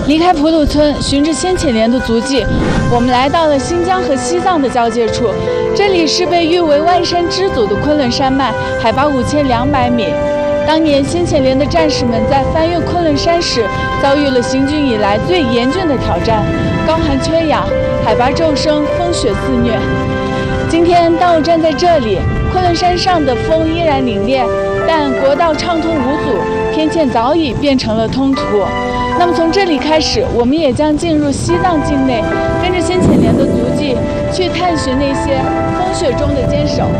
离开普鲁村，循着先遣连的足迹，我们来到了新疆和西藏的交界处。这里是被誉为万山之祖的昆仑山脉，海拔5200米。当年先遣连的战士们在翻越昆仑山时，遭遇了行军以来最严峻的挑战：高寒缺氧、海拔骤升、风雪肆虐。今天，当我站在这里，昆仑山上的风依然凛冽，但国道畅通无阻，天堑早已变成了通途。那么从这里开始，我们也将进入西藏境内，跟着先遣连的足迹，去探寻那些风雪中的坚守。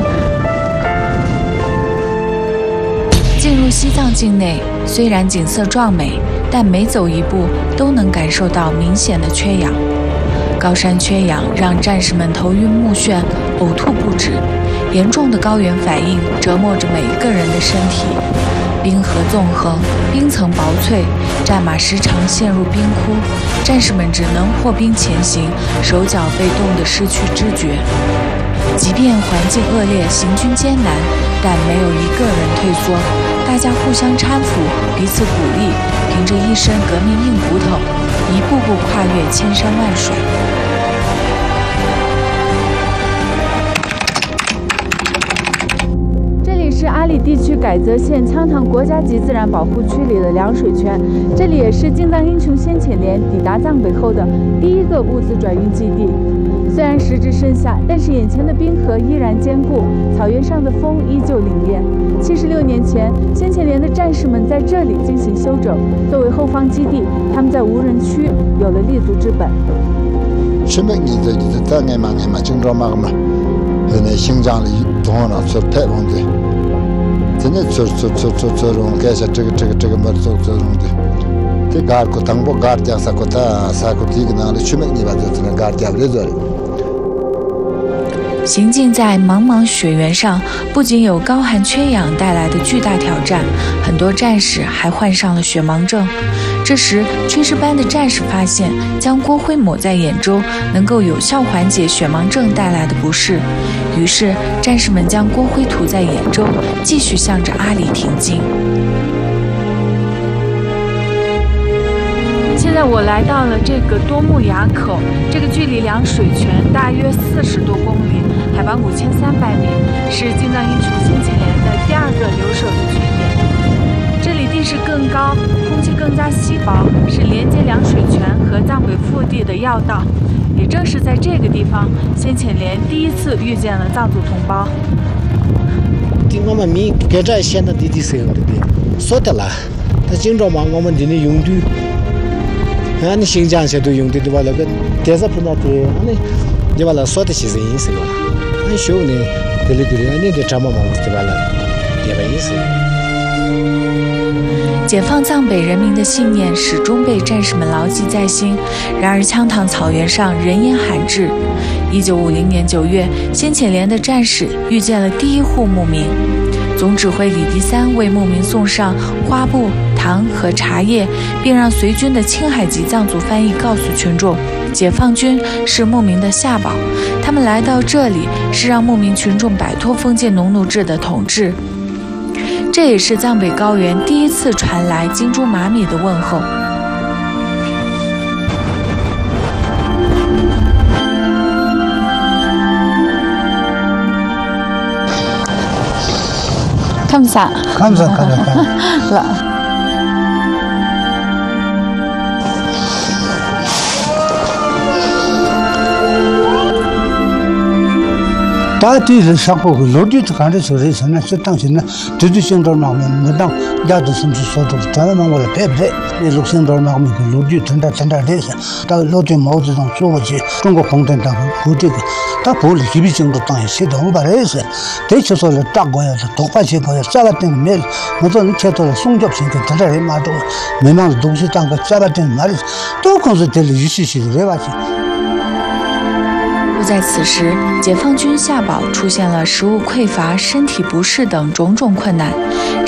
进入西藏境内，虽然景色壮美，但每走一步都能感受到明显的缺氧。高山缺氧让战士们头晕目眩、呕吐不止，严重的高原反应折磨着每一个人的身体。冰河纵横，冰层薄脆，战马时常陷入冰窟，战士们只能破冰前行，手脚被冻得失去知觉。即便环境恶劣，行军艰难，但没有一个人退缩，大家互相搀扶，彼此鼓励，凭着一身革命硬骨头，一步步跨越千山万水。 是阿里地区改则县羌塘国家级自然保护区里的凉水泉，这里也是进藏英雄先遣连抵达藏北后的第一个物资转运基地。虽然时值盛夏，但是眼前的冰河依然坚固，草原上的风依旧凛冽。76年前，先遣连的战士们在这里进行休整，作为后方基地，他们在无人区有了立足之本。 真的种该是这个么做的，这嘎儿当不嘎儿讲啥个地个那里去没你把这能嘎儿讲不了。 行进在茫茫雪原上，不仅有高寒缺氧带来的巨大挑战，很多战士还患上了血盲症。这时，炊事班的战士发现，将锅灰抹在眼周，能够有效缓解血盲症带来的不适。于是，战士们将锅灰涂在眼周，继续向着阿里挺进。 现在我来到了这个多木崖口，这个距离凉水泉大约40多公里，海拔5300米，是进藏英雄先遣连的第二个留守的据点。这里地势更高，空气更加稀薄，是连接凉水泉和藏北腹地的要道。也正是在这个地方，先遣连第一次遇见了藏族同胞。 我们民给这现在的时候的说的了，他经常嘛我们的用的。你新疆些都用的对吧？那个电视频道对，你把那说的是人意思吧？你学呢，对，你的这么忙对吧？也没意思。 解放藏北人民的信念始终被战士们牢记在心。然而，羌塘草原上人烟罕至。1950年9月，先遣连的战士遇见了第一户牧民。总指挥李第三为牧民送上花布、糖和茶叶，并让随军的青海籍藏族翻译告诉群众，解放军是牧民的下宝，他们来到这里是让牧民群众摆脱封建农奴制的统治。这也是藏北高原第一次传来金珠玛米的问候。 감사. 라. 다들 사고 로디도 간데 소리서는 당신은 드드싱도 나면 뭐당 야도 숨지 소도 다만 걸 배배 로싱도 나면 로디 된다 돼서 다 로디 모두 좀 줘보지 중국 공단당 부디가 다 볼이 기비증도 땅에 시도 바래서 대처소를 딱 거야 똑같이 거야 짜봤던 매일 모든 채도를 송접신게 달래 마도 매만 동시 땅가 짜봤던 말이 또 거기서 될 유시시를 해봤지。 就在此时，解放军下堡出现了食物匮乏、身体不适等种种困难，